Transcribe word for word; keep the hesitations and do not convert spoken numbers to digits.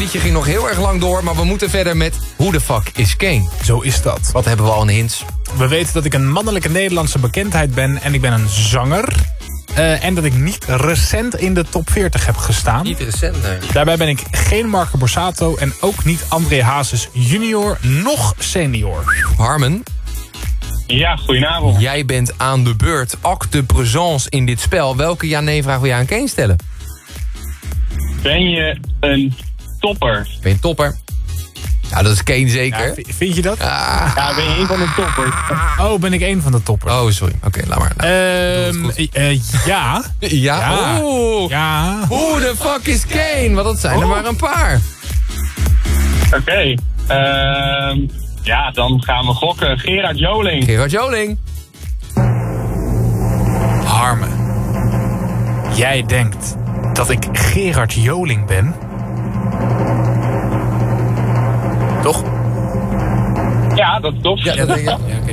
liedje ging nog heel erg lang door, maar we moeten verder met Who the fuck is Kane? Zo is dat. Wat hebben we al in hints? We weten dat ik een mannelijke Nederlandse bekendheid ben en ik ben een zanger. Uh, en dat ik niet recent in de top veertig heb gestaan. Niet recent, nee. Daarbij ben ik geen Marco Borsato en ook niet André Hazes junior, nog senior. Harmen, Ja, goedenavond. jij bent aan de beurt. Acte de présence in dit spel. Welke ja-nee-vraag wil je aan Kane stellen? Ben je een topper? Ben je een topper? Ja, dat is Kane zeker. Ja, v- vind je dat? Ah. Ja, ben je een van de toppers? Oh, ben ik een van de toppers? Oh, sorry. Oké, okay, laat maar. Nou, Ehm, doe het goed. uh, ja. ja? Ja. Oh. Ja. Who the fuck is Kane? Want dat zijn er Oh. maar een paar. Oké. Okay. Ehm, ja, dan gaan we gokken. Gerard Joling. Gerard Joling. Harme. Jij denkt dat ik Gerard Joling ben? Toch? Ja, dat klopt. Ja, dat denk ik. Ja, okay.